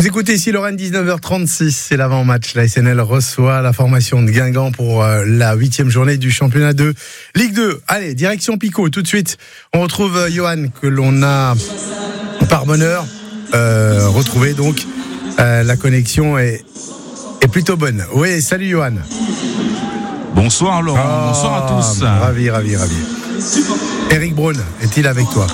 Vous écoutez ici Lorraine, 19h36, c'est l'avant-match. La SNL reçoit la formation de Guingamp pour la 8e journée du championnat de Ligue 2. Allez, direction Picaud, tout de suite. On retrouve Johan, que l'on a par bonheur retrouvé. Donc, la connexion est plutôt bonne. Oui, salut Johan. Bonsoir Laurent, bonsoir à tous. Ravi. Eric Braun est-il avec toi?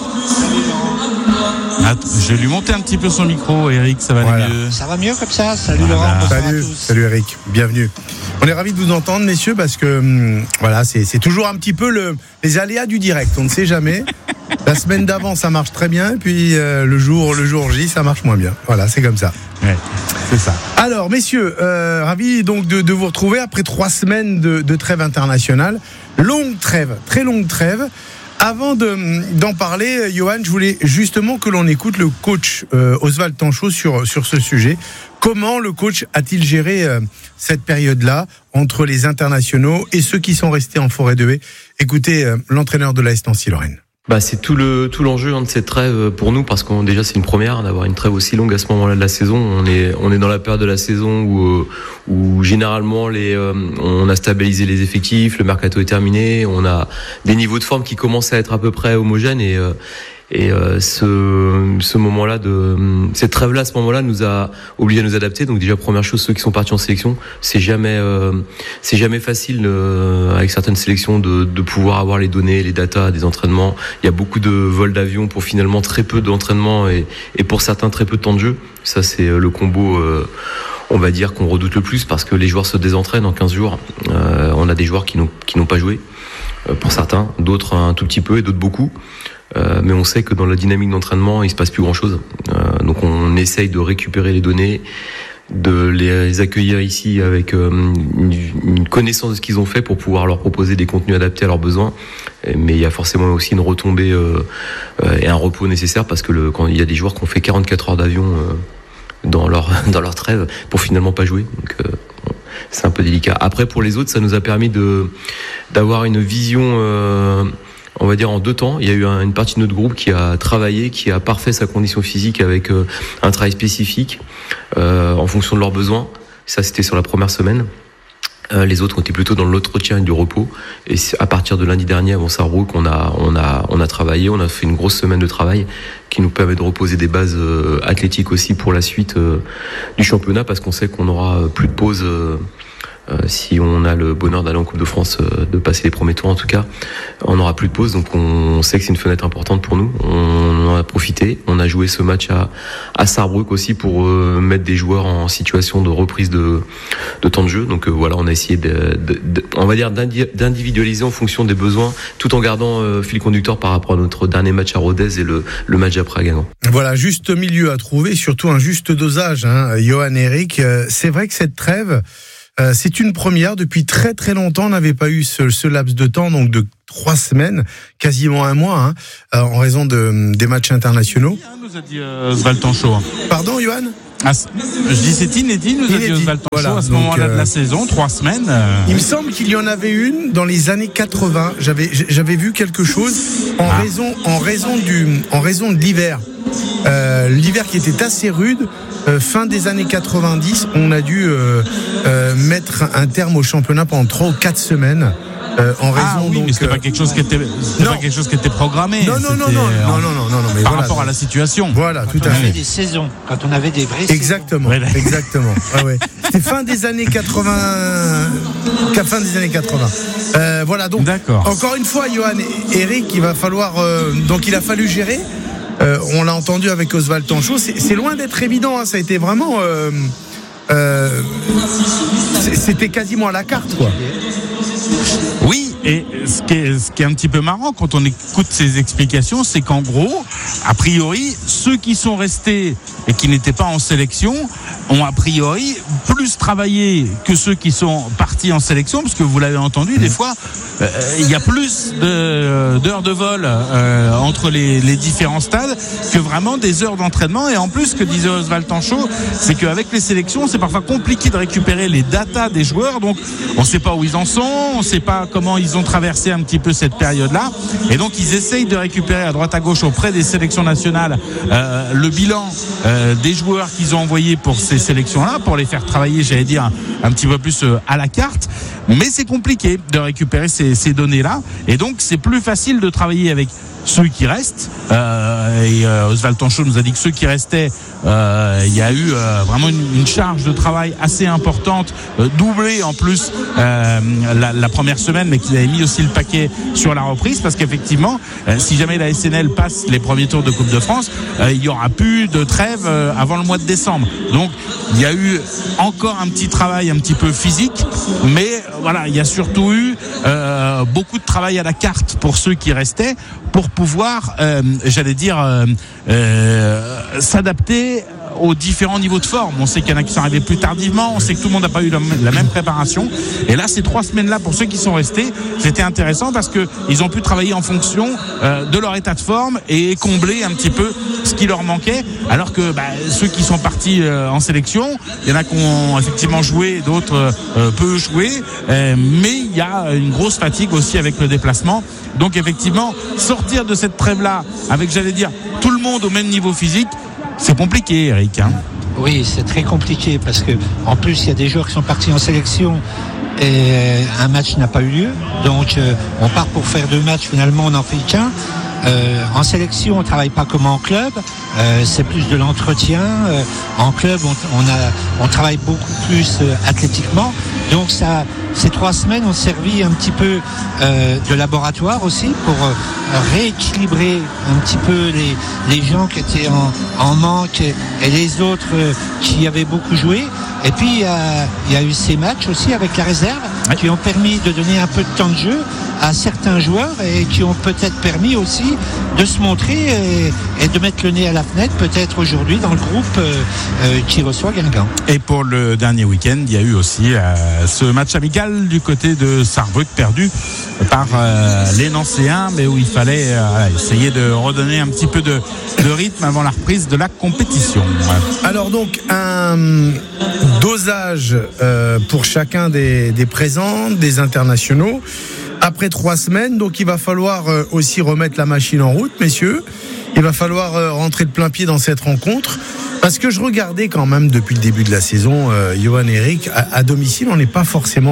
Je vais lui monter un petit peu son micro, Eric, ça va aller mieux. Ça va mieux comme ça. Salut Laurent, bonsoir à tous. Salut Eric, bienvenue. On est ravis de vous entendre, messieurs, parce que voilà, c'est toujours un petit peu les aléas du direct. On ne sait jamais. La semaine d'avant, ça marche très bien, et puis le jour J, ça marche moins bien. Voilà, c'est comme ça. Ouais, c'est ça. Alors, messieurs, ravis donc de vous retrouver après 3 semaines de trêve internationale. Longue trêve, très longue trêve. Avant d'en parler, Johan, je voulais justement que l'on écoute le coach Oswald Tanchot sur ce sujet. Comment le coach a-t-il géré cette période-là entre les internationaux et ceux qui sont restés en forêt de haie? Écoutez l'entraîneur de l'AS Nancy-Lorraine. C'est tout l'enjeu de cette trêve pour nous, parce que déjà c'est une première d'avoir une trêve aussi longue à ce moment-là de la saison. On est dans la période de la saison où généralement on a stabilisé les effectifs, le mercato est terminé, on a des niveaux de forme qui commencent à être à peu près homogènes et ce moment-là cette trêve-là, à ce moment-là, nous a obligés à nous adapter. Donc déjà, première chose, ceux qui sont partis en sélection, c'est jamais facile avec certaines sélections de pouvoir avoir les données, les datas des entraînements. Il y a beaucoup de vols d'avion pour finalement très peu d'entraînement et pour certains très peu de temps de jeu. Ça, c'est le combo on va dire qu'on redoute le plus, parce que les joueurs se désentraînent en 15 jours. On a des joueurs qui n'ont pas joué pour certains, d'autres un tout petit peu et d'autres beaucoup. Mais on sait que dans la dynamique d'entraînement, il se passe plus grand-chose. Donc on essaye de récupérer les données, de les accueillir ici avec une connaissance de ce qu'ils ont fait pour pouvoir leur proposer des contenus adaptés à leurs besoins. Mais il y a forcément aussi une retombée et un repos nécessaire, parce que quand il y a des joueurs qui ont fait 44 heures d'avion dans leur trêve pour finalement pas jouer. Donc c'est un peu délicat. Après, pour les autres, ça nous a permis d'avoir une vision on va dire en 2 temps. Il y a eu une partie de notre groupe qui a travaillé, qui a parfait sa condition physique avec un travail spécifique en fonction de leurs besoins. Ça, c'était sur la première semaine. Les autres ont été plutôt dans l'entretien et du repos. Et à partir de lundi dernier, avant Sarrebruck, on a travaillé. On a fait une grosse semaine de travail qui nous permet de reposer des bases athlétiques aussi pour la suite du championnat, parce qu'on sait qu'on n'aura plus de pause. Si on a le bonheur d'aller en Coupe de France, de passer les premiers tours en tout cas, on n'aura plus de pause. Donc on sait que c'est une fenêtre importante pour nous. On en a profité. On a joué ce match à Sarrebruck aussi pour mettre des joueurs en situation de reprise de temps de jeu. Donc voilà, on a essayé on va dire d'individualiser en fonction des besoins, tout en gardant fil conducteur par rapport à notre dernier match à Rodez et le match après à Guingamp. Voilà, juste milieu à trouver, surtout un juste dosage, Johan et Eric. C'est vrai que cette trêve, c'est une première. Depuis très très longtemps, on n'avait pas eu ce laps de temps, donc de 3 semaines, quasiment 1 mois, en raison des matchs internationaux. Nous a dit Oswald Tanchot. Pardon, Johan? Je dis c'est inédit, nous a dit Oswald Tanchot, à ce moment-là de la saison, 3 semaines. Il me semble qu'il y en avait une dans les années 80. J'avais vu quelque chose en raison de l'hiver. L'hiver qui était assez rude. Fin des années 90, on a dû mettre un terme au championnat pendant 3 ou 4 semaines. En raison, mais c'était pas quelque chose qui était programmé. Non, mais par rapport à la situation. Voilà, tout à fait. Quand on avait des saisons, quand on avait des vraies exactement, saisons. Exactement. Ouais. C'était fin des années 80. Voilà, donc. D'accord. Encore une fois, Johan et Eric, il va falloir. Donc, il a fallu gérer. On l'a entendu avec Oswald Tanchot. C'est loin d'être évident. Ça a été vraiment. C'était quasiment à la carte, quoi. Oui, et ce qui est un petit peu marrant quand on écoute ces explications, c'est qu'en gros, a priori, ceux qui sont restés et qui n'étaient pas en sélection ont a priori plus travaillé que ceux qui sont partis en sélection, parce que vous l'avez entendu, des fois, il y a plus d'heures de vol entre les différents stades que vraiment des heures d'entraînement. Et en plus, ce que disait Oswald Tanchot, c'est qu'avec les sélections, c'est parfois compliqué de récupérer les datas des joueurs, donc on ne sait pas où ils en sont, on ne sait pas comment ils ont traversé un petit peu cette période-là, et donc ils essayent de récupérer à droite à gauche auprès des sélections nationales le bilan des joueurs qu'ils ont envoyés pour ces sélections-là, pour les faire travailler, j'allais dire, un petit peu plus à la carte. Mais c'est compliqué de récupérer ces données-là. Et donc, c'est plus facile de travailler avec ceux qui restent. Oswald Tanchot nous a dit que ceux qui restaient, il y a eu vraiment une charge de travail assez importante, doublée en plus la première semaine, mais qu'ils avaient mis aussi le paquet sur la reprise, parce qu'effectivement, si jamais la SNL passe les premiers tours de Coupe de France, il y aura plus de trêve avant le mois de décembre. Donc il y a eu encore un petit travail un petit peu physique, mais voilà, il y a surtout eu beaucoup de travail à la carte pour ceux qui restaient, pour pouvoir, j'allais dire, s'adapter aux différents niveaux de forme. On sait qu'il y en a qui sont arrivés plus tardivement, on sait que tout le monde n'a pas eu la même préparation, et là ces 3 semaines-là pour ceux qui sont restés, c'était intéressant parce que ils ont pu travailler en fonction de leur état de forme et combler un petit peu ce qui leur manquait, alors que ceux qui sont partis en sélection, il y en a qui ont effectivement joué, d'autres peu joué, mais il y a une grosse fatigue aussi avec le déplacement. Donc effectivement, sortir de cette trêve-là avec, j'allais dire, tout le monde au même niveau physique, c'est compliqué, Eric. Oui, c'est très compliqué parce que en plus il y a des joueurs qui sont partis en sélection et un match n'a pas eu lieu. Donc on part pour faire 2 matchs, finalement on n'en fait qu'un. En sélection, on travaille pas comme en club, c'est plus de l'entretien. En club, on travaille beaucoup plus athlétiquement. Donc ça, ces 3 semaines ont servi un petit peu de laboratoire aussi pour rééquilibrer un petit peu les gens qui étaient en manque et les autres qui avaient beaucoup joué. Et puis il y a eu ces matchs aussi avec la réserve qui ont permis de donner un peu de temps de jeu à certains joueurs et qui ont peut-être permis aussi de se montrer et de mettre le nez à la fenêtre peut-être aujourd'hui dans le groupe qui reçoit Guingamp. Et pour le dernier week-end, il y a eu aussi ce match amical du côté de Sarrebruck perdu par les Nancéens, mais où il fallait essayer de redonner un petit peu de rythme avant la reprise de la compétition. Alors donc un dosage pour chacun des présents, des internationaux. Après 3 semaines, donc il va falloir aussi remettre la machine en route, messieurs. Il va falloir rentrer de plein pied dans cette rencontre. Parce que je regardais quand même depuis le début de la saison, Johan et Eric, à domicile, on n'est pas forcément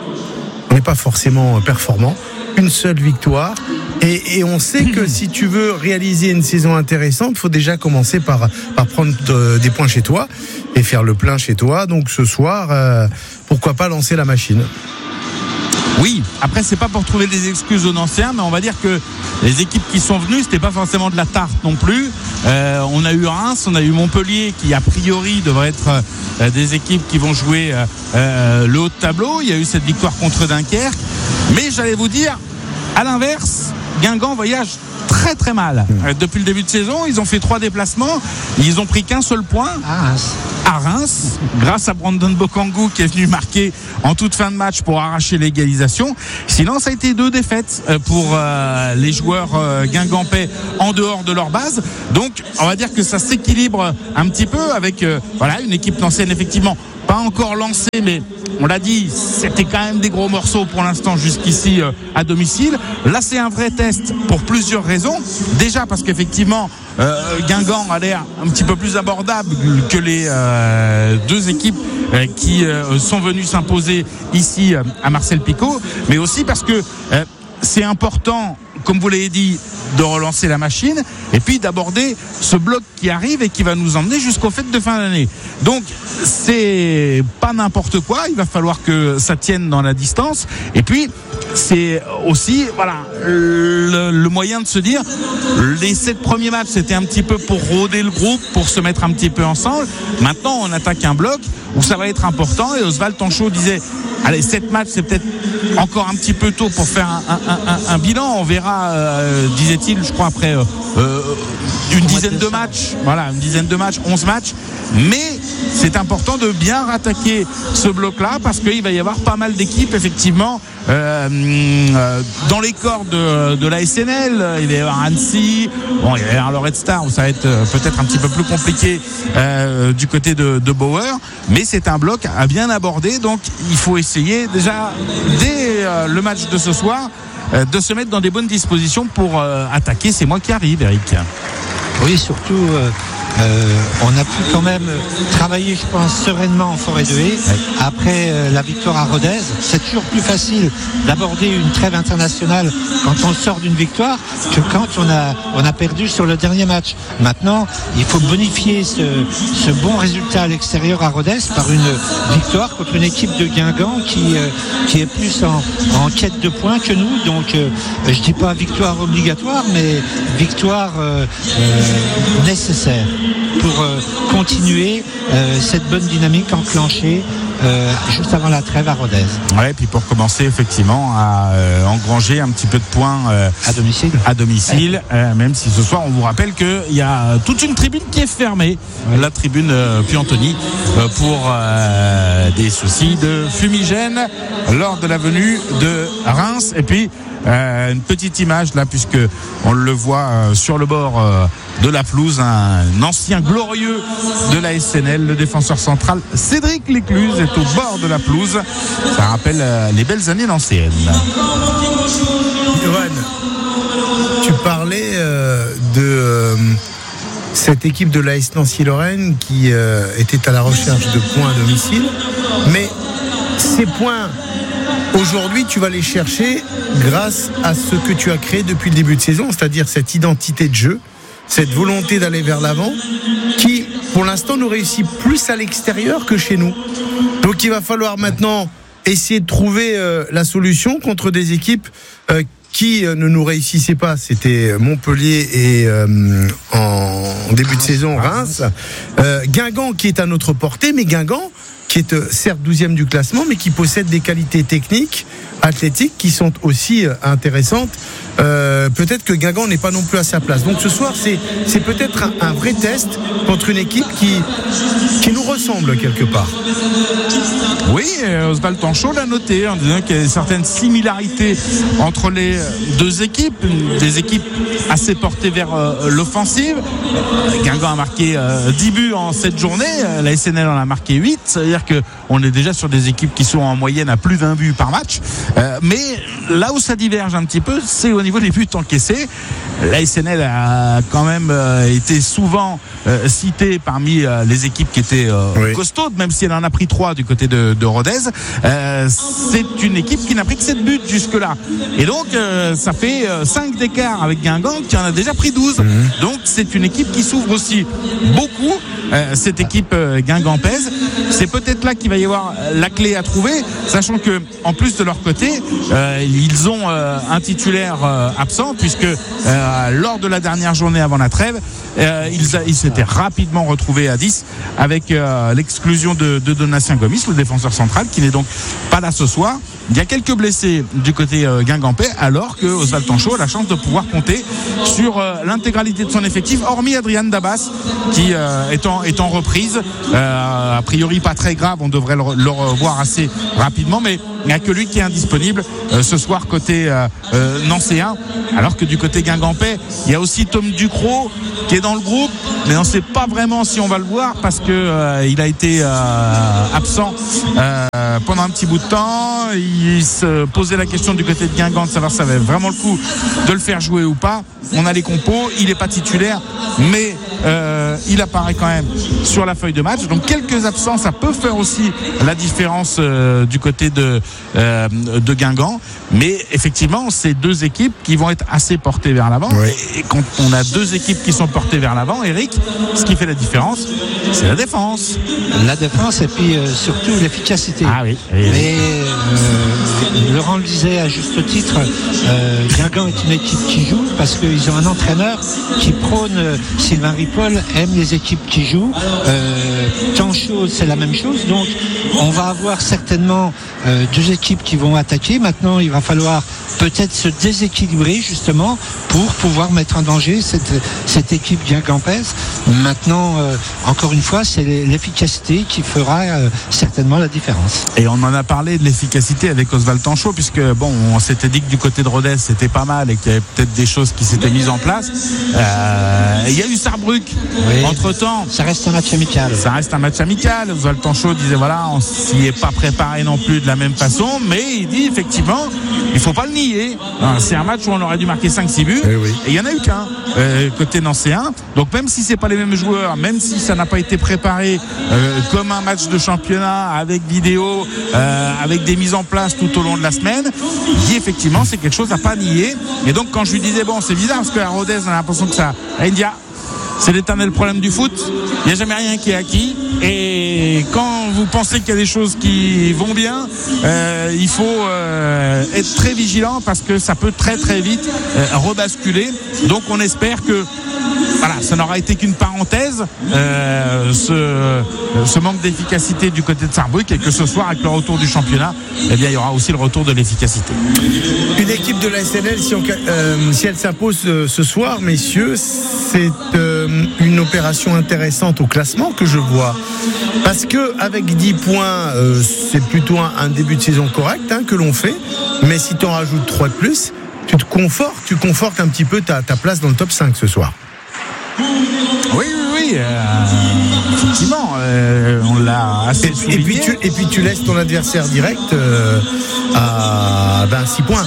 performant. Une seule victoire. Et on sait que si tu veux réaliser une saison intéressante, il faut déjà commencer par prendre des points chez toi et faire le plein chez toi. Donc ce soir, pourquoi pas lancer la machine ? Oui, après c'est pas pour trouver des excuses aux Nancéens, mais on va dire que les équipes qui sont venues, c'était pas forcément de la tarte non plus. On a eu Reims, on a eu Montpellier qui a priori devraient être des équipes qui vont jouer le haut de tableau. Il y a eu cette victoire contre Dunkerque, mais j'allais vous dire, à l'inverse, Guingamp voyage très très mal. Depuis le début de saison, ils ont fait 3 déplacements, ils ont pris qu'un seul point à Reims, grâce à Brandon Bokangou qui est venu marquer en toute fin de match pour arracher l'égalisation. Sinon, ça a été 2 défaites pour les joueurs guingampais en dehors de leur base. Donc, on va dire que ça s'équilibre un petit peu avec une équipe nancéenne effectivement pas encore lancée, mais on l'a dit, c'était quand même des gros morceaux pour l'instant jusqu'ici à domicile. Là, c'est un vrai test pour plusieurs raisons. Déjà parce qu'effectivement, Guingamp a l'air un petit peu plus abordable que les 2 équipes qui sont venues s'imposer ici à Marcel Picot, mais aussi parce que c'est important, comme vous l'avez dit, de relancer la machine et puis d'aborder ce bloc qui arrive et qui va nous emmener jusqu'aux fêtes de fin d'année. Donc c'est pas n'importe quoi, il va falloir que ça tienne dans la distance, et puis c'est aussi le moyen de se dire, les 7 premiers matchs c'était un petit peu pour rôder le groupe, pour se mettre un petit peu ensemble. Maintenant on attaque un bloc où ça va être important, et Oswald Tanchot disait, allez, 7 matchs c'est peut-être encore un petit peu tôt pour faire un bilan, on verra, disait-il, je crois après une dizaine de matchs, 11 matchs, mais c'est important de bien rattaquer ce bloc-là parce qu'il va y avoir pas mal d'équipes effectivement dans les corps de la SNL. Il va y avoir Annecy, il va y avoir le Red Star où ça va être peut-être un petit peu plus compliqué du côté de Bauer, mais c'est un bloc à bien aborder, donc il faut essayer déjà dès le match de ce soir de se mettre dans des bonnes dispositions pour attaquer ces mois qui arrivent, Eric. Oui, surtout on a pu quand même travailler, je pense, sereinement en forêt de haie. Après la victoire à Rodez, c'est toujours plus facile d'aborder une trêve internationale quand on sort d'une victoire que quand on a perdu sur le dernier match. Maintenant, il faut bonifier ce bon résultat à l'extérieur à Rodez par une victoire contre une équipe de Guingamp qui est plus en quête de points que nous. Donc, je dis pas victoire obligatoire, mais victoire nécessaire pour continuer cette bonne dynamique enclenchée juste avant la trêve à Rodez. Ouais, puis pour commencer effectivement à engranger un petit peu de points à domicile, même si ce soir on vous rappelle qu'il y a toute une tribune qui est fermée, la tribune Puy-Antony, pour des soucis de fumigène lors de la venue de Reims. Et puis une petite image là, puisque on le voit sur le bord de la pelouse, un ancien glorieux de la SNL, le défenseur central Cédric Lécluse est au bord de la pelouse. Ça rappelle les belles années nancéennes. Yoann, tu parlais de cette équipe de l'AS Nancy-Lorraine qui était à la recherche de points à domicile, mais ces points aujourd'hui, tu vas les chercher grâce à ce que tu as créé depuis le début de saison, c'est-à-dire cette identité de jeu, cette volonté d'aller vers l'avant, qui, pour l'instant, nous réussit plus à l'extérieur que chez nous. Donc, il va falloir maintenant essayer de trouver la solution contre des équipes qui ne nous réussissaient pas. C'était Montpellier et en début de saison, Reims. Guingamp qui est à notre portée, mais Guingamp qui est certes 12e du classement, mais qui possède des qualités techniques, athlétiques, qui sont aussi intéressantes. Peut-être que Guingamp n'est pas non plus à sa place. Donc ce soir, c'est peut-être un vrai test contre une équipe qui nous ressemble quelque part. Oui, Oswald Tanchot l'a noté en disant qu'il y a certaines similarités entre les deux équipes, des équipes assez portées vers l'offensive. Guingamp a marqué 10 buts en 7 journées, la SNL en a marqué 8, c'est-à-dire qu'on est déjà sur des équipes qui sont en moyenne à plus d'un but par match. Mais là où ça diverge un petit peu, c'est au niveau des buts encaissés. La SNL a quand même été souvent citée parmi les équipes qui étaient costaudes, même si elle en a pris 3 du côté de Rodez. C'est une équipe qui n'a pris que 7 buts jusque-là. Et donc, ça fait 5 d'écart avec Guingamp qui en a déjà pris 12. Donc, c'est une équipe qui s'ouvre aussi beaucoup. Cette équipe guingampaise, c'est peut-être là qu'il va y avoir la clé à trouver, sachant que en plus de leur côté, ils ont un titulaire absent, puisque lors de la dernière journée avant la trêve, ils s'étaient rapidement retrouvés à 10 avec l'exclusion de Donatien Gomis, le défenseur central, qui n'est donc pas là ce soir. Il y a quelques blessés du côté guingampais, alors que Oswald Tanchot a la chance de pouvoir compter sur l'intégralité de son effectif, hormis Adrian Dabas, qui est en reprise. A priori pas très grave, on devrait le revoir assez rapidement, mais il n'y a que lui qui est indisponible ce soir côté nancéen, alors que du côté guingampais, il y a aussi Tom Ducrot qui est dans le groupe, mais on ne sait pas vraiment si on va le voir parce que il a été absent pendant un petit bout de temps. Il se posait la question du côté de Guingamp de savoir si ça avait vraiment le coup de le faire jouer ou pas. On a les compos, il n'est pas titulaire, mais il apparaît quand même sur la feuille de match. Donc quelques absents, ça peut faire aussi la différence du côté de Guingamp. Mais effectivement, c'est deux équipes qui vont être assez portées vers l'avant. Oui. Et quand on a deux équipes qui sont portées vers l'avant, Eric, ce qui fait la différence, c'est la défense. La défense et puis surtout l'efficacité. Ah oui. Mais Laurent le disait à juste titre, Guingamp est une équipe qui joue parce qu'ils ont un entraîneur qui prône, Sylvain Ripoll aime les équipes qui jouent. Tanchot, c'est la même chose. Donc on va avoir certainement deux équipes qui vont attaquer. Maintenant, il va falloir peut-être se déséquilibrer justement pour pouvoir mettre en danger cette équipe guingampaise. Maintenant, encore une fois, c'est l'efficacité qui fera certainement la différence. Et on en a parlé de l'efficacité avec Oswald Tanchot, puisque bon, on s'était dit que du côté de Rodez c'était pas mal et qu'il y avait peut-être des choses qui s'étaient mises en place. Il y a eu Sarrebruck entre temps. Ça reste un match amical. Ça reste un match amical. Oswald Tanchot disait voilà, on s'y est pas préparé non plus de la même façon, mais il dit effectivement, il faut pas le nier. C'est un match où on aurait dû marquer 5-6 buts. Et il y en a eu qu'un côté nancéen. Donc même si c'est pas les mêmes joueurs, même si ça n'a pas été préparé comme un match de championnat avec vidéo, avec des mises en place tout au long de la semaine, effectivement c'est quelque chose à pas nier. Et donc quand je lui disais bon, c'est bizarre parce qu'à Rodez on a l'impression que ça, elle me dit c'est l'éternel problème du foot, il n'y a jamais rien qui est acquis, et quand vous pensez qu'il y a des choses qui vont bien, il faut être très vigilant parce que ça peut très très vite rebasculer. Donc on espère que voilà, ça n'aura été qu'une parenthèse, ce manque d'efficacité du côté de Sarrebruck, et que ce soir avec le retour du championnat, eh bien il y aura aussi le retour de l'efficacité. Une équipe de la SNL, si elle s'impose ce soir, messieurs, c'est une opération intéressante au classement que je vois, parce que avec 10 points, c'est plutôt un début de saison correct que l'on fait, mais si tu en rajoutes 3 de plus, tu confortes un petit peu ta place dans le top 5 ce soir. Oui, effectivement, on l'a assez souligné. Et puis tu laisses ton adversaire direct à 6 points.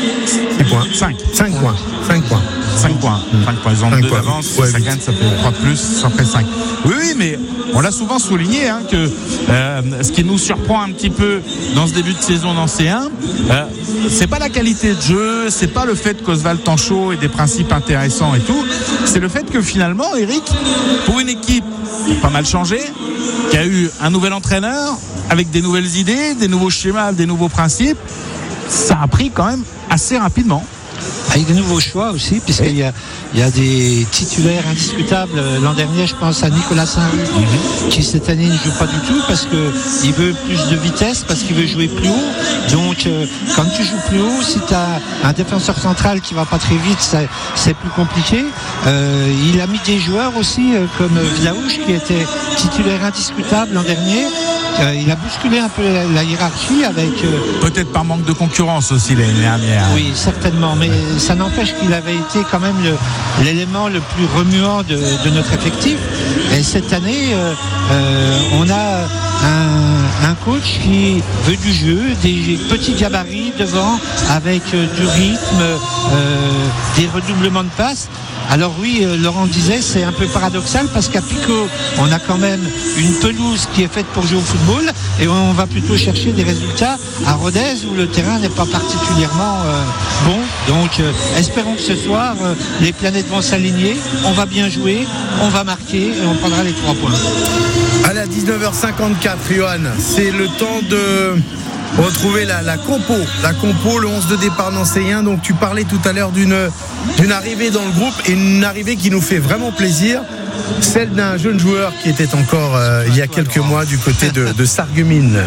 5 points. 5 points. Ils ont 2 d'avance. Si ça gagne, ça fait 3 de plus, ça fait 5. Oui, mais on l'a souvent souligné que ce qui nous surprend un petit peu dans ce début de saison dans C1, c'est pas la qualité de jeu, c'est pas le fait qu'Oswald Tanchot ait des principes intéressants et tout, c'est le fait que finalement, Eric, pour une équipe qui a pas mal changé, qui a eu un nouvel entraîneur avec des nouvelles idées, des nouveaux schémas, des nouveaux principes, ça a pris quand même assez rapidement. Avec de nouveaux choix aussi, puisqu'il y a des titulaires indiscutables. L'an dernier, je pense à Nicolas Saint-Ruf, qui cette année ne joue pas du tout parce qu'il veut plus de vitesse, parce qu'il veut jouer plus haut. Donc, quand tu joues plus haut, si tu as un défenseur central qui va pas très vite, c'est plus compliqué. Il a mis des joueurs aussi, comme Vlaouche, qui était titulaire indiscutable l'an dernier. Il a bousculé un peu la hiérarchie avec... Peut-être par manque de concurrence aussi l'année dernière. Oui, certainement, mais ça n'empêche qu'il avait été quand même l'élément le plus remuant de notre effectif. Et cette année, on a un coach qui veut du jeu, des petits gabarits devant, avec du rythme, des redoublements de passes. Alors oui, Laurent disait, c'est un peu paradoxal parce qu'à Picot, on a quand même une pelouse qui est faite pour jouer au football, et on va plutôt chercher des résultats à Rodez où le terrain n'est pas particulièrement bon. Donc espérons que ce soir, les planètes vont s'aligner, on va bien jouer, on va marquer et on prendra les 3 points. Allez, à 19h54, Johan, c'est le temps de retrouver la compo, le 11 de départ nancéen. Donc tu parlais tout à l'heure d'une arrivée dans le groupe, et une arrivée qui nous fait vraiment plaisir, celle d'un jeune joueur qui était encore il y a quelques mois du côté de Sarreguemines.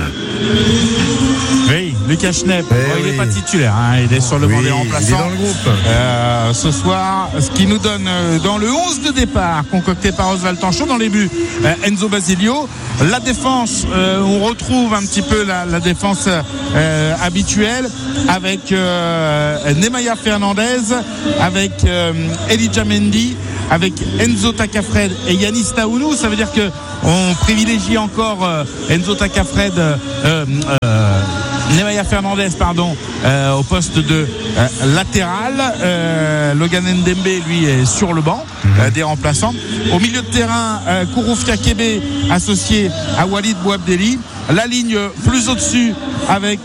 Oui, Lucas Schnepp, il n'est pas titulaire, il est sur le banc des remplaçants. Il est dans le groupe. Ce soir, ce qui nous donne dans le 11 de départ concocté par Oswald Tanchot, dans les buts, Enzo Basilio. La défense, on retrouve un petit peu la défense habituelle avec Nemanja Fernandez, avec Elijah Mendy, avec Enzo Takafred et Yanis Taounou. Ça veut dire que on privilégie encore Enzo Takafred, Nemanja Fernandez, au poste de latéral. Logan Ndembe, lui, est sur le banc des remplaçants. Au milieu de terrain, Kouroufia Kébé associé à Walid Bouabdeli. La ligne plus au-dessus avec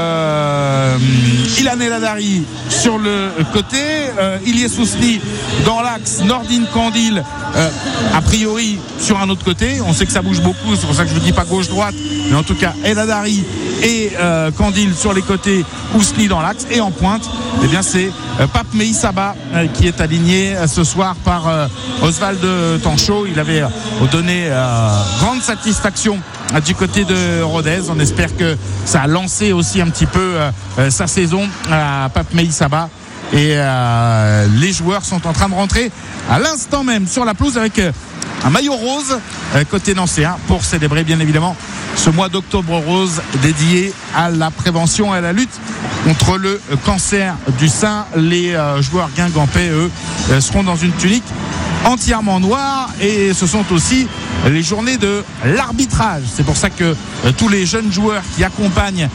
Ilan El Hadari sur le côté, Ilyes Ousli dans l'axe, Nordin Kandil a priori sur un autre côté. On sait que ça bouge beaucoup, c'est pour ça que je ne dis pas gauche-droite, mais en tout cas El Hadari et Kandil sur les côtés, Ousli dans l'axe, et en pointe, eh bien c'est Pape Meïsaba qui est aligné ce soir par Oswald Tanchot. Il avait donné grande satisfaction du côté de Rodez. On espère que ça a lancé aussi un petit peu sa saison à Pape Meïsaba. Et les joueurs sont en train de rentrer à l'instant même sur la pelouse avec un maillot rose côté nancéen pour célébrer bien évidemment ce mois d'octobre rose dédié à la prévention et à la lutte contre le cancer du sein. Les joueurs guingampais, eux, seront dans une tunique entièrement noire, et ce sont aussi les journées de l'arbitrage. C'est pour ça que tous les jeunes joueurs qui accompagnent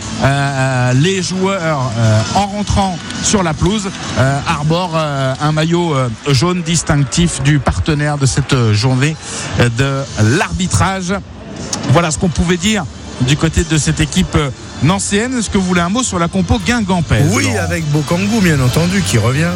les joueurs en rentrant sur la pelouse arborent un maillot jaune distinctif du partenaire de cette journée de l'arbitrage. Voilà ce qu'on pouvait dire du côté de cette équipe nancéenne. Est-ce que vous voulez un mot sur la compo Guingampais? Oui, Laurent. Avec Bokangou bien entendu qui revient.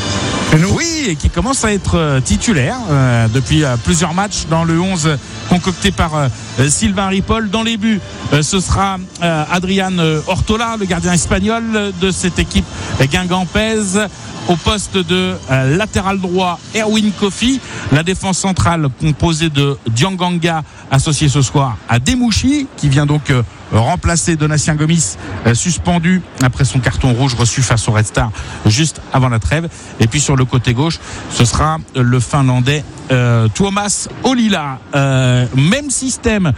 Oui, et qui commence à être titulaire depuis plusieurs matchs dans le 11 concocté par Sylvain Ripoll. Dans les buts, ce sera Adrián Ortola, le gardien espagnol de cette équipe guingampaise. Au poste de latéral droit, Erwin Kofi. La défense centrale composée de Dianganga, associé ce soir à Demouchi, qui vient donc remplacer Donatien Gomis, suspendu après son carton rouge reçu face au Red Star juste avant la trêve. Et puis sur le côté gauche, ce sera le Finlandais Tuomas Olila. Même système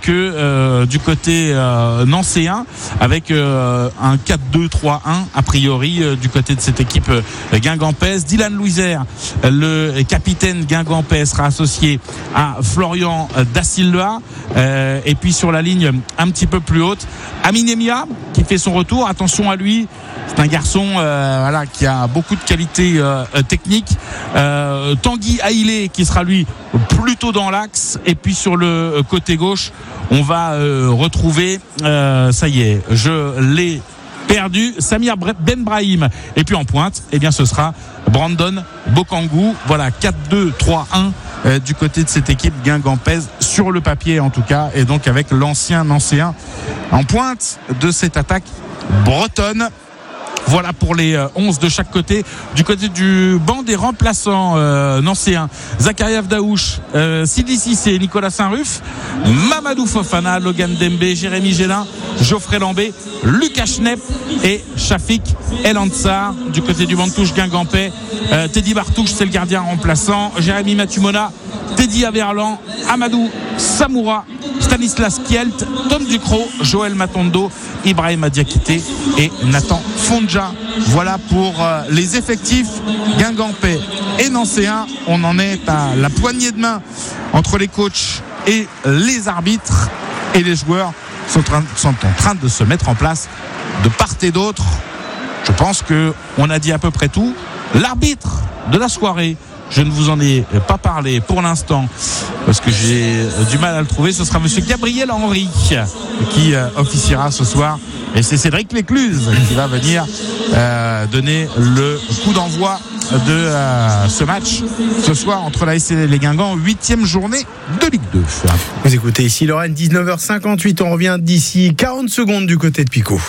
que du côté nancéen, avec un 4-2-3-1 a priori du côté de cette équipe guingampaise. Dylan Louiser, le capitaine guingampais, sera associé à Florian Da Silva. Et puis sur la ligne un petit peu plus haute, Aminemia qui fait son retour. Attention à lui, c'est un garçon qui a beaucoup de qualités techniques. Tanguy Haïlé qui sera lui plutôt dans l'axe. Et puis sur le côté gauche, on va retrouver, ça y est, je l'ai perdu, Samir Benbrahim. Et puis en pointe, eh bien ce sera Brandon Bokangou. Voilà, 4-2-3-1 du côté de cette équipe guingampaise sur le papier en tout cas, et donc avec l'ancien nancéen en pointe de cette attaque bretonne. Voilà pour les 11 de chaque côté. Du côté du banc des remplaçants nancéens, Zakaria Daouche, Sidi Cissé, Nicolas Saint-Ruf, Mamadou Fofana, Logan Dembe, Jérémy Gélin, Geoffrey Lambé, Lucas Schnepp et Shafik El Ansar. Du côté du banc de touche guingampais, Teddy Bartouche, c'est le gardien remplaçant, Jérémy Matumona, Teddy Averlan, Amadou Samoura, Stanislas Kielt, Tom Ducrot, Joël Matondo, Ibrahim Diakité et Nathan Fonja. Voilà pour les effectifs guingampais et nancéens. On en est à la poignée de main entre les coachs et les arbitres, et les joueurs sont en train de se mettre en place de part et d'autre. Je pense qu'on a dit à peu près tout. L'arbitre de la soirée, je ne vous en ai pas parlé pour l'instant parce que j'ai du mal à le trouver. Ce sera monsieur Gabriel Henry qui officiera ce soir, et c'est Cédric Lécluse qui va venir donner le coup d'envoi de ce match ce soir entre la SNL et les Guingamp, 8e journée de Ligue 2. Vous écoutez ici Lorraine, 19h58, on revient d'ici 40 secondes du côté de Picot.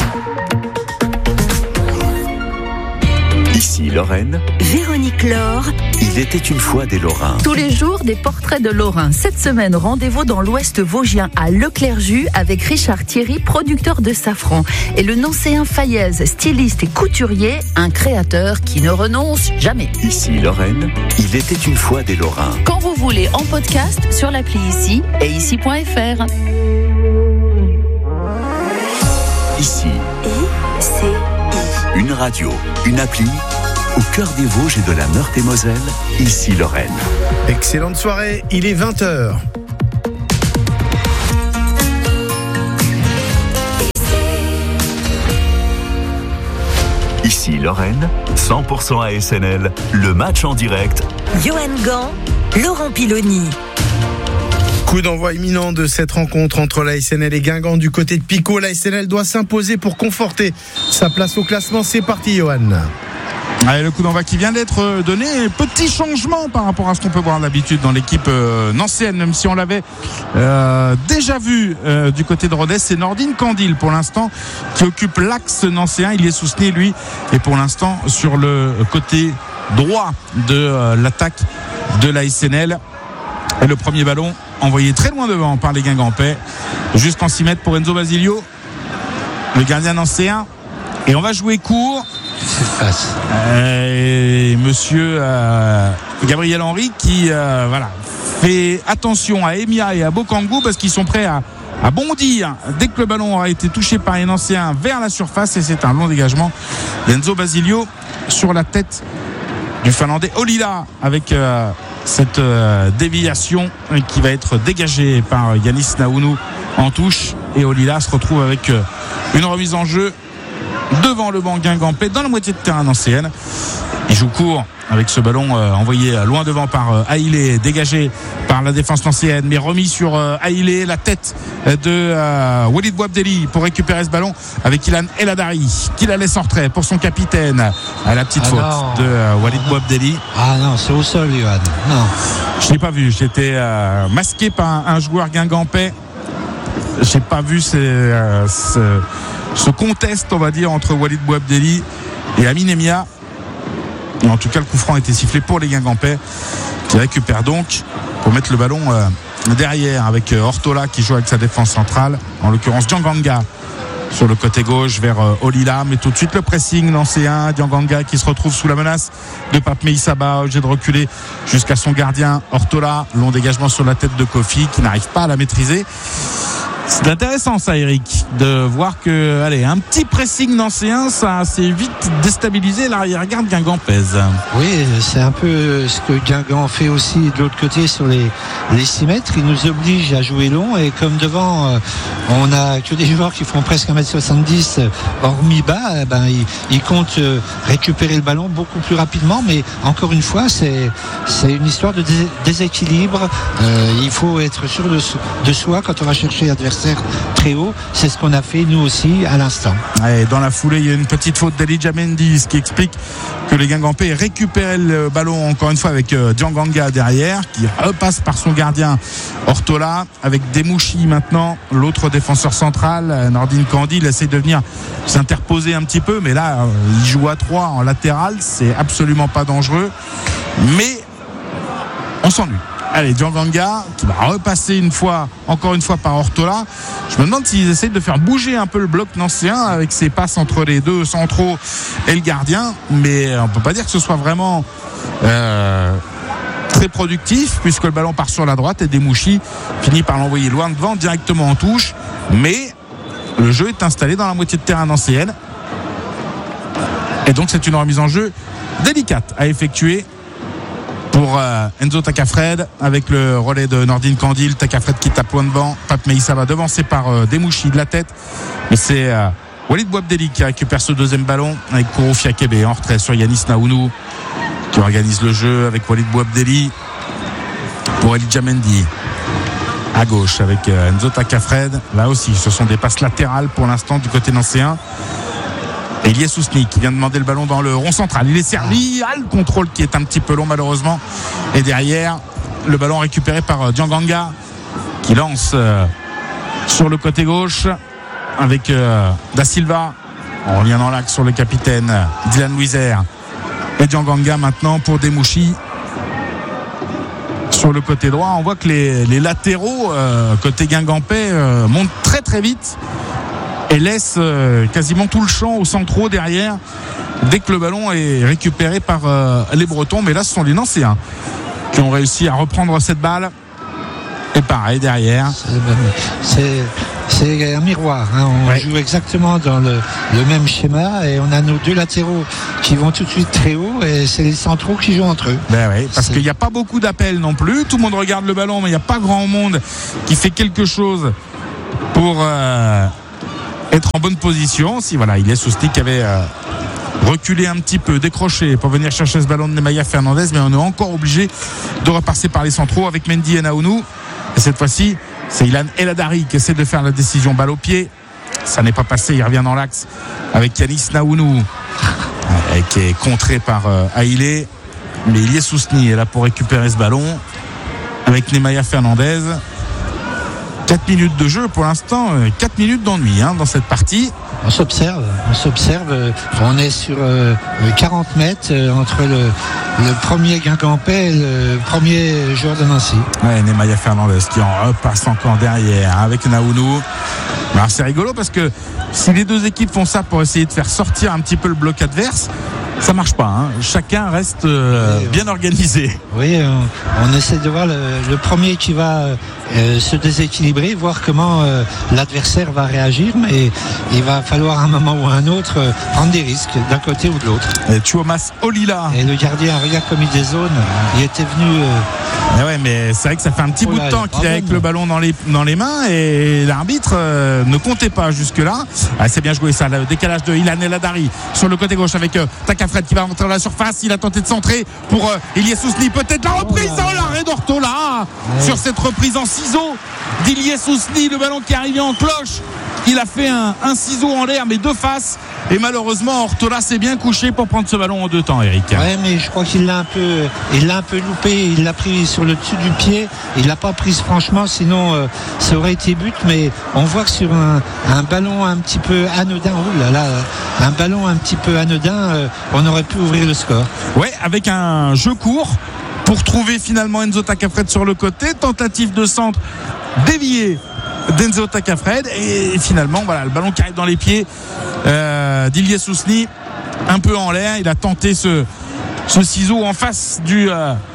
Ici Lorraine, Véronique Laure. Il était une fois des Lorrains. Tous les jours, des portraits de Lorrains. Cette semaine, rendez-vous dans l'Ouest vosgien à Leclerc-Jus avec Richard Thierry, producteur de safran, et le nancéen Fayez, styliste et couturier, un créateur qui ne renonce jamais. Ici Lorraine, il était une fois des Lorrains. Quand vous voulez, en podcast sur l'appli Ici et ici.fr. Ici. I-C-I. Une radio, une appli, au cœur des Vosges et de la Meurthe-et-Moselle, ici Lorraine. Excellente soirée, il est 20h. Ici Lorraine, 100% ASNL, le match en direct. Johan Gant, Laurent Piloni. Coup d'envoi imminent de cette rencontre entre la SNL et Guingamp du côté de Picot. La SNL doit s'imposer pour conforter sa place au classement. C'est parti, Johan. Allez, le coup d'envoi qui vient d'être donné. Petit changement par rapport à ce qu'on peut voir d'habitude dans l'équipe nancéenne, même si on l'avait déjà vu du côté de Rodez. C'est Nordine Candil pour l'instant qui occupe l'axe nancéen. Il est soutenu, lui, et pour l'instant sur le côté droit de l'attaque de la SNL. Et le premier ballon envoyé très loin devant par les Guingampais, jusqu'en 6 mètres pour Enzo Basilio, le gardien nancéen. Et on va jouer court. Et monsieur Gabriel Henry qui fait attention à Emia et à Bokangou parce qu'ils sont prêts à bondir dès que le ballon aura été touché par les nancéens vers la surface, et c'est un long dégagement d'Enzo Basilio sur la tête du Finlandais Olila avec cette déviation qui va être dégagée par Yanis Naounou en touche, et Olila se retrouve avec une remise en jeu devant le banc guingampais dans la moitié de terrain nancéenne. Il joue court avec ce ballon envoyé loin devant par Haïlé, dégagé par la défense nancéenne, mais remis sur Haïlé, la tête de Walid Bouabdeli pour récupérer ce ballon avec Ilan El Hadari qui la laisse en retrait pour son capitaine. À la petite faute de Walid Bouabdeli. Ah non, c'est au sol, Johan. Non. Je l'ai pas vu, j'étais masqué par un joueur guingampais. J'ai pas vu ce contest, on va dire, entre Walid Bouabdeli et Amin Emia. Et en tout cas, le coup franc a été sifflé pour les Guingampais qui récupèrent donc pour mettre le ballon derrière avec Ortola qui joue avec sa défense centrale, en l'occurrence Dianganga sur le côté gauche vers Olila, mais tout de suite le pressing nancéen. Dianganga qui se retrouve sous la menace de Pape Meïssaba, obligé de reculer jusqu'à son gardien Ortola. Long dégagement sur la tête de Kofi qui n'arrive pas à la maîtriser. C'est intéressant ça, Eric, de voir que un petit pressing nancéen, ça a assez vite déstabilisé l'arrière-garde guingampaise. Oui, c'est un peu ce que Guingamp fait aussi de l'autre côté sur les 6 mètres. Il nous oblige à jouer long, et comme devant on n'a que des joueurs qui font presque 1m70 hormis bas, ils comptent récupérer le ballon beaucoup plus rapidement, mais encore une fois c'est une histoire de déséquilibre. Il faut être sûr de soi quand on va chercher l'adversaire très haut. C'est ce qu'on a fait nous aussi à l'instant. Et dans la foulée, il y a une petite faute d'Elijah Mendy, ce qui explique que les Guingampais récupèrent le ballon encore une fois avec Dianganga derrière, qui repasse par son gardien Ortola, avec Demouchi maintenant, l'autre défenseur central. Nordine Kandi, il essaie de venir s'interposer un petit peu, mais là il joue à 3 en latéral, c'est absolument pas dangereux, mais on s'ennuie. Allez, Dianganga qui va repasser encore une fois par Ortola. Je me demande s'ils essayent de faire bouger un peu le bloc nancéen avec ses passes entre les deux centraux et le gardien, mais on peut pas dire que ce soit vraiment très productif, puisque le ballon part sur la droite et Demouchi finit par l'envoyer loin devant directement en touche. Mais le jeu est installé dans la moitié de terrain nancéenne, et donc c'est une remise en jeu délicate à effectuer pour Enzo Takafred, avec le relais de Nordine Kandil. Takafred qui tape loin devant, Pape Meïssaba devancé par Demouchi de la tête, mais c'est Walid Bouabdeli qui récupère ce deuxième ballon avec Kourou Fiakebe en retrait sur Yanis Naounou qui organise le jeu avec Walid Bouabdeli pour Elijah Mendy à gauche avec Enzo Takafred. Là aussi ce sont des passes latérales pour l'instant du côté nancéen. Elias Sousni qui vient de demander le ballon dans le rond central. Il est servi, le contrôle qui est un petit peu long malheureusement. Et derrière, le ballon récupéré par Dianganga qui lance sur le côté gauche avec Da Silva. On revient dans l'axe sur le capitaine Dylan Louiser. Et Dianganga maintenant pour Demouchi. Sur le côté droit, on voit que les latéraux côté guingampais montent très très vite et laisse quasiment tout le champ aux centraux derrière dès que le ballon est récupéré par les Bretons. Mais là ce sont les Nancéens qui ont réussi à reprendre cette balle, et pareil derrière c'est un miroir, hein. On joue exactement dans le même schéma, et on a nos deux latéraux qui vont tout de suite très haut, et c'est les centraux qui jouent entre eux. Parce qu'il n'y a pas beaucoup d'appels non plus, tout le monde regarde le ballon, mais il n'y a pas grand monde qui fait quelque chose pour être en bonne position. Si il est Sousni qui avait reculé un petit peu, décroché pour venir chercher ce ballon de Nemanja Fernandez, mais on est encore obligé de repasser par les centraux avec Mendy et Naounou. Et cette fois-ci c'est Ilan El Hadari qui essaie de faire la décision, balle au pied, ça n'est pas passé. Il revient dans l'axe avec Yanis Naounou qui est contré par Haïlé, mais Elias Sousni est là pour récupérer ce ballon avec Nemanja Fernandez. 4 minutes de jeu pour l'instant, 4 minutes d'ennui dans cette partie. On s'observe, on est sur 40 mètres entre le premier Guingampais et le premier joueur de Nancy. Nemanja Fernandez qui en repasse encore derrière avec Naounou. Alors c'est rigolo parce que si les deux équipes font ça pour essayer de faire sortir un petit peu le bloc adverse, ça marche pas. Hein. Chacun reste bien organisé. Oui, on essaie de voir le premier qui va se déséquilibrer, voir comment l'adversaire va réagir, mais il va falloir à un moment ou à un autre prendre des risques d'un côté ou de l'autre. Tuomas Olila. Et le gardien, regarde comme il dézone, il était venu... Ouais, mais c'est vrai que ça fait un petit bout de temps qu'il est avec le ballon dans les mains et l'arbitre ne comptait pas jusque-là. C'est bien joué ça, le décalage de Ilan El Hadari sur le côté gauche avec Takafred qui va rentrer dans la surface. Il a tenté de centrer pour Ilyes Ousni, peut-être la reprise, l'arrêt d'Ortola sur cette reprise en ciseaux d'Ilyes Ousni, le ballon qui est arrivé en cloche. Il a fait un ciseau en l'air mais de face, et malheureusement Ortola s'est bien couché pour prendre ce ballon en 2 temps, Eric. Ouais, mais je crois qu'il l'a un peu loupé, il l'a pris sur le dessus du pied, il l'a pas prise franchement, sinon ça aurait été but, mais on voit que sur un ballon un petit peu anodin, un ballon un petit peu anodin, on aurait pu ouvrir le score. Ouais, avec un jeu court pour trouver finalement Enzo Takafred sur le côté, tentative de centre déviée d'Enzo Takafred, et finalement voilà, le ballon qui arrive dans les pieds d'Ilyes Ousni, un peu en l'air. Il a tenté ce ciseau en face du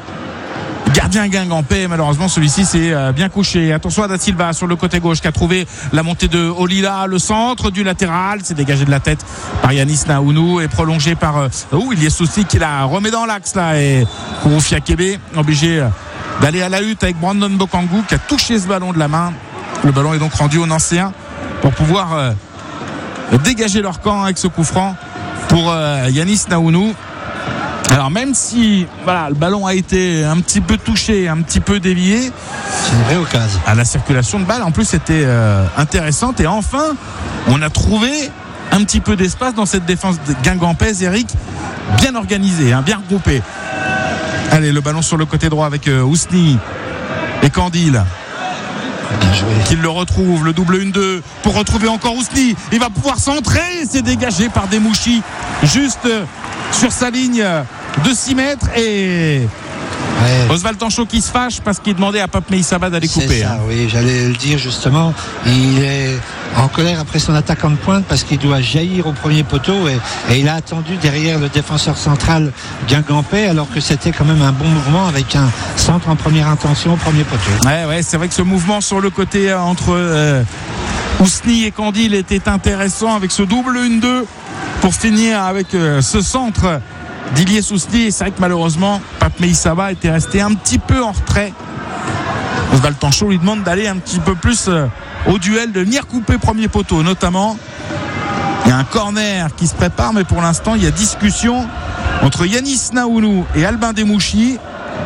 gardien guingampais, malheureusement celui-ci s'est bien couché. Attention à Da Silva sur le côté gauche qui a trouvé la montée de Olila, le centre du latéral, c'est dégagé de la tête par Yanis Naounou et prolongé par Ilyes Ousni qui la remet dans l'axe là, et Kourou Kébé obligé d'aller à la lutte avec Brandon Bokangou qui a touché ce ballon de la main. Le ballon est donc rendu aux Nancéens pour pouvoir dégager leur camp avec ce coup franc pour Yanis Naounou. Alors même si le ballon a été un petit peu touché, un petit peu dévié, c'est une vraie occasion. La circulation de balle en plus était intéressante, et enfin on a trouvé un petit peu d'espace dans cette défense guingampaise, Eric, bien organisée, bien regroupée. Allez, le ballon sur le côté droit avec Ousni et Candil qui le retrouve, le double 1-2 pour retrouver encore Ousni. Il va pouvoir centrer, c'est dégagé par Demouchi juste sur sa ligne de 6 mètres, et Oswald Tanchot qui se fâche parce qu'il demandait à Pape Meïssaba d'aller couper. C'est ça, oui, j'allais le dire justement. Il est en colère après son attaquant de pointe parce qu'il doit jaillir au premier poteau, et il a attendu derrière le défenseur central guingampais, alors que c'était quand même un bon mouvement avec un centre en première intention au premier poteau. Ouais, c'est vrai que ce mouvement sur le côté entre Ousni et Candil était intéressant, avec ce double 1-2 pour finir avec ce centre d'Ilyes Ousni. Et c'est vrai que malheureusement Pape Meïssaba était resté un petit peu en retrait. Oswald Tanchot lui demande d'aller un petit peu plus au duel, de venir couper premier poteau notamment. Il y a un corner qui se prépare, mais pour l'instant il y a discussion entre Yanis Naounou et Albin Demouchi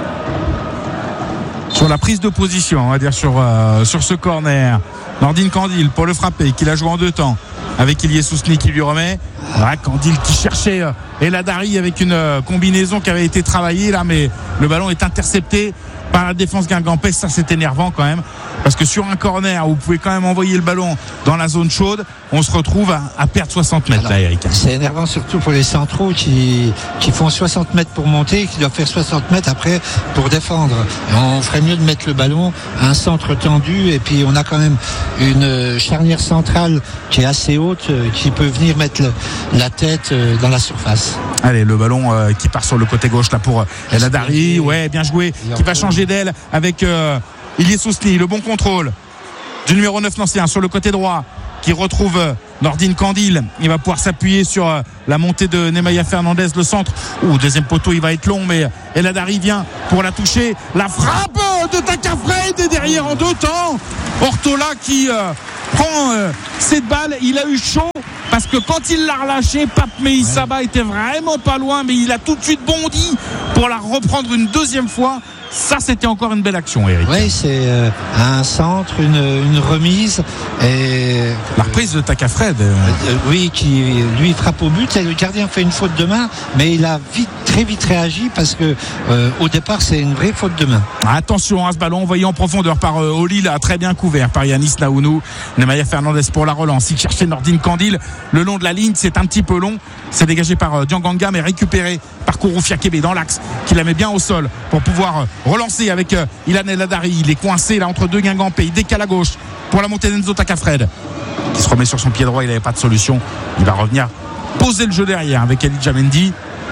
sur la prise de position, on va dire, sur ce corner. Nordine Candil pour le frapper, qu'il a joué en 2 temps avec Ilyes Ousni qui lui remet. Candil qui cherchait El Hadari avec une combinaison qui avait été travaillée là, mais le ballon est intercepté par la défense guingampaise. Ça, c'est énervant quand même, parce que sur un corner où vous pouvez quand même envoyer le ballon dans la zone chaude, on se retrouve à perdre 60 mètres. Alors, là, Eric, c'est énervant surtout pour les centraux qui font 60 mètres pour monter et qui doivent faire 60 mètres après pour défendre. Et on ferait mieux de mettre le ballon à un centre tendu, et puis on a quand même une charnière centrale qui est assez haute, qui peut venir mettre la tête dans la surface. Allez, le ballon qui part sur le côté gauche là pour El Hadari, ouais, bien joué, qui va changer d'aile avec Ilyes Ousni. Le bon contrôle du numéro 9 Nancéen sur le côté droit, qui retrouve Nordine Candil. Il va pouvoir s'appuyer sur la montée de Nemanja Fernandez, le centre. Deuxième poteau, il va être long, mais El Hadari vient pour la toucher. La frappe de Takafred, et derrière en 2 temps Ortola qui prend cette balle. Il a eu chaud parce que quand il l'a relâché, Pape Meïssaba était vraiment pas loin, mais il a tout de suite bondi pour la reprendre une deuxième fois. Ça, c'était encore une belle action, Eric. Oui, c'est un centre, une remise, et la reprise de Takafred. Oui, qui lui frappe au but, et le gardien fait une faute de main, mais il a très vite réagi, parce que au départ c'est une vraie faute de main. Attention à ce ballon envoyé en profondeur par Oli, là, très bien couvert par Yanis Naounou. Nemanja Fernandez pour la relance. Il cherchait Nordine Candil le long de la ligne, c'est un petit peu long. C'est dégagé par Dianganga, mais récupéré par Kourou Kébé dans l'axe, qui la met bien au sol pour pouvoir relancer avec Ilan El Hadari. Il est coincé là entre 2 guingampais. Il décale à gauche pour la montée d'Enzo Takafred, qui se remet sur son pied droit. Il n'avait pas de solution. Il va revenir poser le jeu derrière avec Elijah Mendy.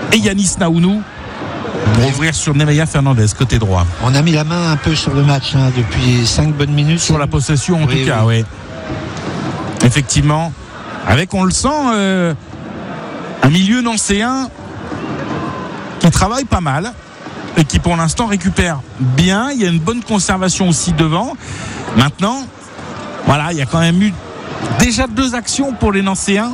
et Yanis Naounou pour ouvrir sur Nemanja Fernandez côté droit. On a mis la main un peu sur le match depuis 5 bonnes minutes. Sur la possession en tout cas, oui. Effectivement, avec, on le sent, un milieu nancéen qui travaille pas mal et qui pour l'instant récupère bien. Il y a une bonne conservation aussi devant. Maintenant, voilà, il y a quand même eu déjà 2 actions pour les nancéens.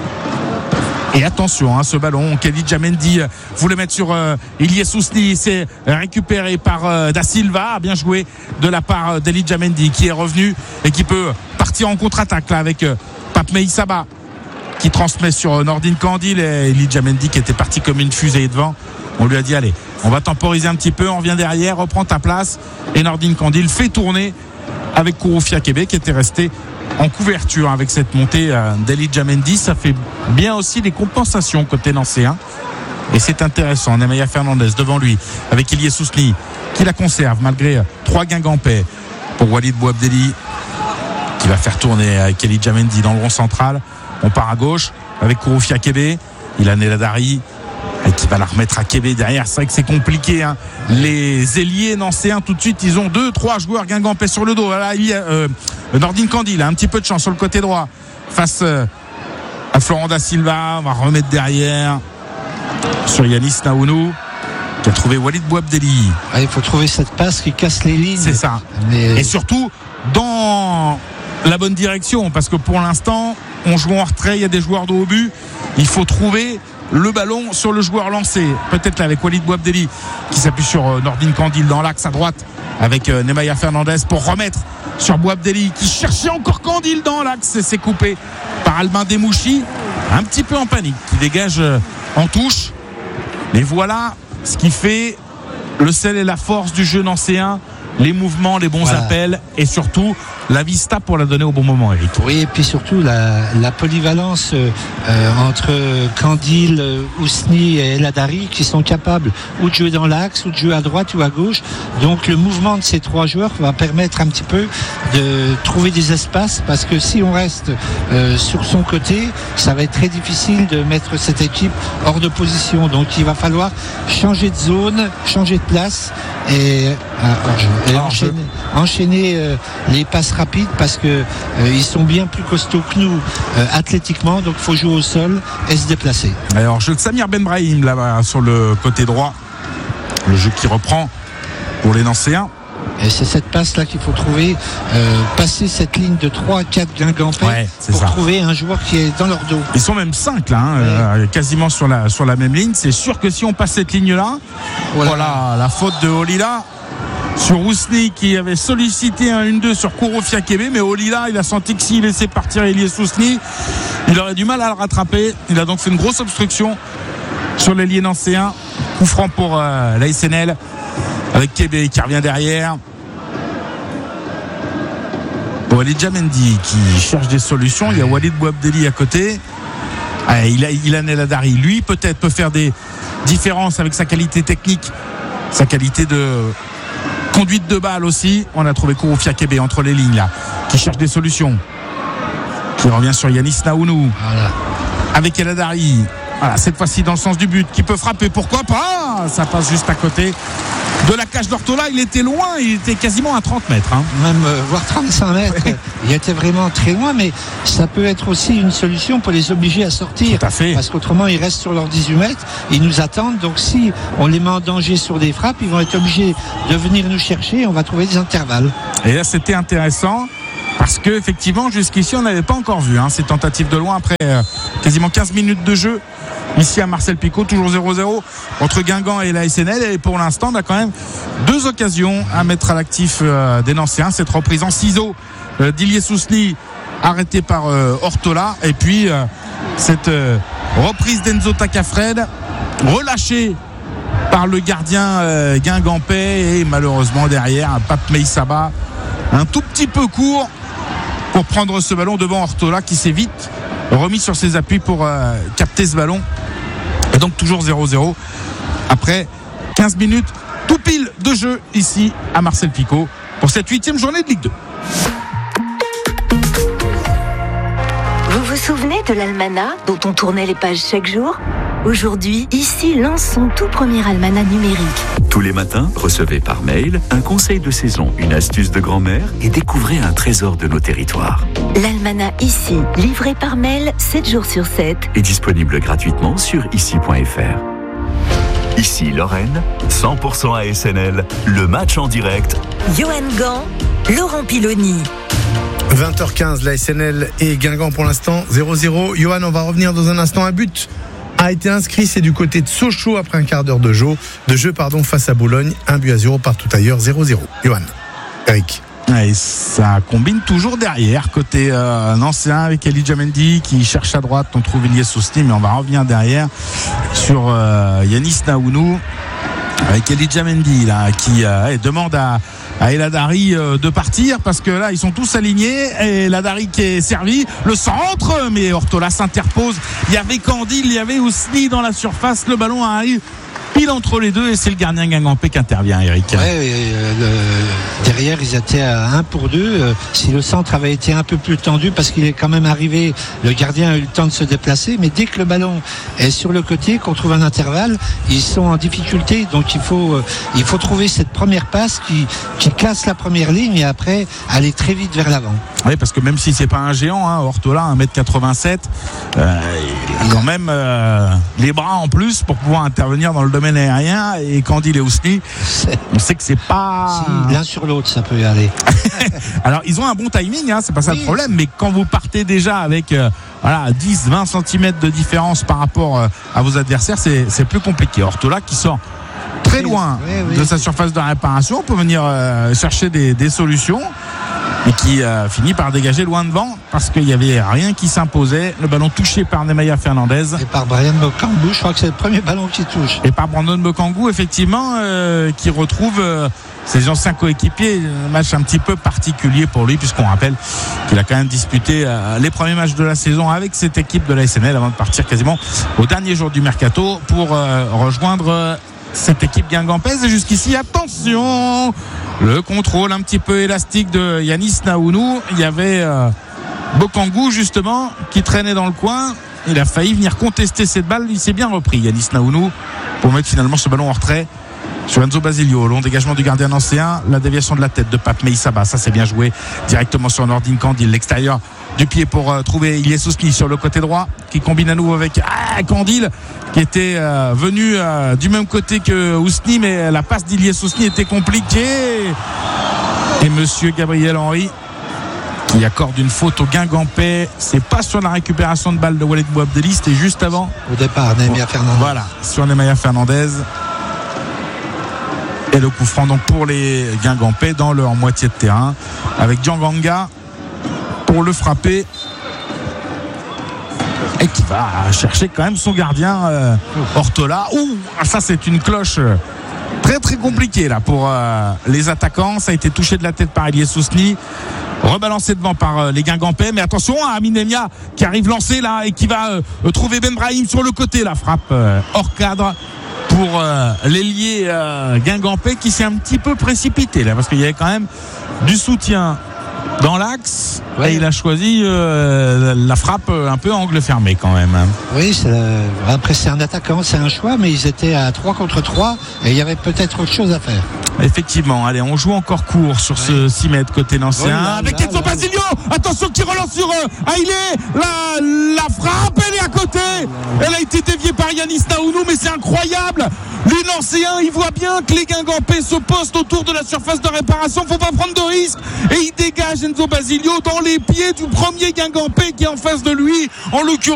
Et attention, ce ballon, Khalid Mendy voulait mettre sur Ilie Sousni, c'est récupéré par Da Silva, bien joué de la part d'Elijah Mendy qui est revenu et qui peut partir en contre-attaque là avec Pape Meïssaba qui transmet sur Nordin Kandil et Elijah Mendy qui était parti comme une fusée devant. On lui a dit allez, on va temporiser un petit peu, on revient derrière, reprend ta place et Nordin Kandil fait tourner avec Kouroufia Kébé qui était resté en couverture avec cette montée d'Elijah Mendy. Ça fait bien aussi des compensations côté nancéen et c'est intéressant. Nemanja Fernandez devant lui avec Ilie Sousni qui la conserve malgré 3 Guingampais pour Walid Bouabdelli qui va faire tourner avec Elijah Mendy dans le rond central. On part à gauche avec Kouroufia Kébé, Ilan El Hadari et qui va la remettre à Kébé derrière. C'est vrai que c'est compliqué, les ailiers nancéens tout de suite ils ont 2-3 joueurs guingampais sur le dos. Voilà, il y a Nordin Kandil a un petit peu de chance sur le côté droit face à Florent Da Silva. On va remettre derrière sur Yanis Naounou qui a trouvé Walid Bouabdelli. Il faut trouver cette passe qui casse les lignes. C'est ça. Et surtout dans la bonne direction parce que pour l'instant on joue en retrait, il y a des joueurs de haut but, il faut trouver le ballon sur le joueur lancé, peut-être là avec Walid Bouabdelli qui s'appuie sur Nordin Kandil dans l'axe à droite avec Nemanja Fernandez pour remettre sur Bouabdelli qui cherchait encore Kandil dans l'axe et c'est coupé par Albin Demouchi un petit peu en panique qui dégage en touche. Mais voilà ce qui fait le sel et la force du jeu nancéen, les mouvements, les bons appels et surtout la vista pour la donner au bon moment, Eric. Oui, et puis surtout la polyvalence entre Kandil, Ousni et El Hadari qui sont capables ou de jouer dans l'axe ou de jouer à droite ou à gauche. Donc le mouvement de ces 3 joueurs va permettre un petit peu de trouver des espaces parce que si on reste sur son côté, ça va être très difficile de mettre cette équipe hors de position. Donc il va falloir changer de zone, changer de place et enchaîner les passes rapides parce que ils sont bien plus costauds que nous athlétiquement, donc il faut jouer au sol et se déplacer. Alors jeu de Samir Benbrahim là-bas sur le côté droit, le jeu qui reprend pour les nancéens. Et c'est cette passe là qu'il faut trouver, passer cette ligne de 3 à 4 Guingampais pour trouver un joueur qui est dans leur dos. Ils sont même 5 là, quasiment sur la même ligne. C'est sûr que si on passe cette ligne là, voilà la faute de Olila sur Ousni qui avait sollicité un 1-2 sur Kouroufia Kébé, mais Olila il a senti que s'il laissait partir Ilie Sousni il aurait du mal à le rattraper. Il a donc fait une grosse obstruction sur l'ailier nancéen. Coup franc pour la SNL avec Kébé qui revient derrière. Elijah Mendy qui cherche des solutions. Il y a Walid Bouabdelli à côté. Ilan El Hadari lui peut-être peut faire des différences avec sa qualité technique, sa qualité de conduite de balle aussi. On a trouvé Kouroufia Kébé entre les lignes là qui cherche des solutions, qui revient sur Yanis Naounou avec El Hadari. Voilà, cette fois-ci dans le sens du but, qui peut frapper, pourquoi pas. Ça passe juste à côté de la cage d'Ortola. Il était loin, il était quasiment à 30 mètres même voire 35 mètres. Il était vraiment très loin, mais ça peut être aussi une solution pour les obliger à sortir. Tout à fait. Parce qu'autrement ils restent sur leurs 18 mètres, ils nous attendent, donc si on les met en danger sur des frappes, ils vont être obligés de venir nous chercher et on va trouver des intervalles. Et là c'était intéressant parce que effectivement jusqu'ici on n'avait pas encore vu ces tentatives de loin après quasiment 15 minutes de jeu ici à Marcel Picot, toujours 0-0 entre Guingamp et la SNL. Et pour l'instant on a quand même 2 occasions à mettre à l'actif des Nancéens. Cette reprise en ciseaux d'Ilie Sousni arrêtée par Ortola, et puis cette reprise d'Enzo Takafred relâchée par le gardien guingampais, et malheureusement derrière Pape Meïssaba un tout petit peu court pour prendre ce ballon devant Ortola qui s'est vite remis sur ses appuis pour capter ce ballon. Et donc toujours 0-0 après 15 minutes tout pile de jeu ici à Marcel Picot pour cette 8e journée de Ligue 2. Vous vous souvenez de l'almanach dont on tournait les pages chaque jour ? Aujourd'hui, ici lance son tout premier almanach numérique. Tous les matins, recevez par mail un conseil de saison, une astuce de grand-mère et découvrez un trésor de nos territoires. L'almanach ici, livré par mail 7 jours sur 7. Est disponible gratuitement sur ici.fr. Ici Lorraine, 100% ASNL, le match en direct. Johan Gant, Laurent Piloni. 20h15, la SNL et Guingamp pour l'instant 0-0. Johan, on va revenir dans un instant. Un but a été inscrit, c'est du côté de Sochaux après un quart d'heure de jeu face à Boulogne. 1-0 partout ailleurs, 0-0. Johan, Eric. Et ça combine toujours derrière, côté Nancéen avec Elijah Mendy qui cherche à droite. On trouve Ilyes Ousni, mais on va revenir derrière sur Yanis Naounou avec Elijah Mendy là, qui demande à El Hadary de partir parce que là ils sont tous alignés et El Hadary qui est servi, le centre, mais Ortola s'interpose. Il y avait Candil, il y avait Ousni dans la surface, le ballon arrive pile entre les deux et c'est le gardien Guingampais qui intervient, Eric. Derrière ils étaient à 1 pour 2. Si le centre avait été un peu plus tendu, parce qu'il est quand même arrivé, le gardien a eu le temps de se déplacer, mais dès que le ballon est sur le côté, qu'on trouve un intervalle, ils sont en difficulté. Donc il faut trouver cette première passe qui casse la première ligne et après aller très vite vers l'avant. Oui, parce que même si c'est pas un géant, Ortola 1m87, il a quand même les bras en plus pour pouvoir intervenir dans le domaine aérien. Et Candil et Ousni, on sait que c'est pas... Si, l'un sur l'autre, ça peut y aller. Alors, ils ont un bon timing, c'est pas ça le problème, mais quand vous partez déjà avec 10-20 cm de différence par rapport à vos adversaires, c'est plus compliqué. Ortola qui sort très loin de sa surface de réparation pour venir chercher des solutions et qui finit par dégager loin devant parce qu'il n'y avait rien qui s'imposait. Le ballon touché par Nemanja Fernandez et par Brian Bokangou, je crois que c'est le premier ballon qui touche, et par Brandon Bokangou effectivement, qui retrouve ses anciens coéquipiers. Un match un petit peu particulier pour lui puisqu'on rappelle qu'il a quand même disputé les premiers matchs de la saison avec cette équipe de la SNL avant de partir quasiment au dernier jour du mercato pour rejoindre cette équipe guingampaise. Et jusqu'ici, attention, le contrôle un petit peu élastique de Yanis Naounou. Il y avait Bokangou justement qui traînait dans le coin. Il a failli venir contester cette balle. Il s'est bien repris, Yanis Naounou, pour mettre finalement ce ballon en retrait sur Enzo Basilio. Long dégagement du gardien nancéen, la déviation de la tête de Pape Meïsaba, ça c'est bien joué directement sur Nordine Candil, l'extérieur du pied pour trouver Ilyes Ousni sur le côté droit qui combine à nouveau avec Candil qui était venu du même côté que Ousni, mais la passe d'Ilyes Ousni était compliquée et monsieur Gabriel Henry qui accorde une faute au Guingampais. C'est pas sur la récupération de balle de Walid Bouabdeli, c'était juste avant au départ Nemanja Fernandez. Voilà, sur Nemanja Fernandez. Et le coup franc donc pour les Guingampais dans leur moitié de terrain avec Dianganga pour le frapper et qui va chercher quand même son gardien Ortola. Ça c'est une cloche très très compliquée là pour les attaquants. Ça a été touché de la tête par Ilyes Ousni, rebalancé devant par les Guingampais, mais attention à Amin Nemia qui arrive lancé là et qui va trouver Ben Brahim sur le côté. La frappe hors cadre pour l'ailier Guingampais qui s'est un petit peu précipité là parce qu'il y avait quand même du soutien dans l'axe et il a choisi la frappe un peu angle fermé quand même. Oui, après c'est un attaquant, c'est un choix, mais ils étaient à 3 contre 3 et il y avait peut-être autre chose à faire. Effectivement, allez, on joue encore court sur ce 6 mètres côté nancéen avec Enzo Basilio. Attention qui relance sur Haïlé. La frappe, elle est à côté. Elle a été déviée par Yanis Naounou, mais c'est incroyable. Les Nancéens, ils voient bien que les Guingampais se postent autour de la surface de réparation. Faut pas prendre de risques. Et il dégage Enzo Basilio dans les pieds du premier Guingampais qui est en face de lui. En l'occurrence